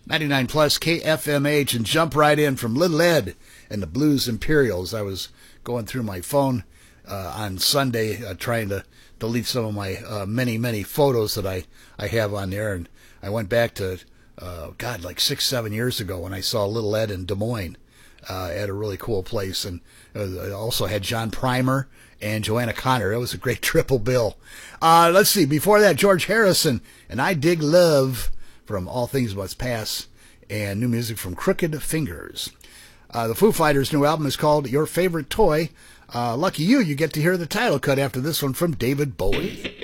99 plus KFMH, and jump right in from Little Ed and the Blues Imperials. I was going through my phone on Sunday trying to delete some of my many photos that I have on there, and I went back to like 6-7 years ago when I saw Little Ed in Des Moines at a really cool place, and I also had John Primer and Joanna Connor. That was a great triple bill. Let's see, before that, George Harrison and I Dig Love from All Things Must Pass, and new music from Crooked Fingers. The Foo Fighters' new album is called Your Favorite Toy. Lucky you get to hear the title cut after this one from David Bowie.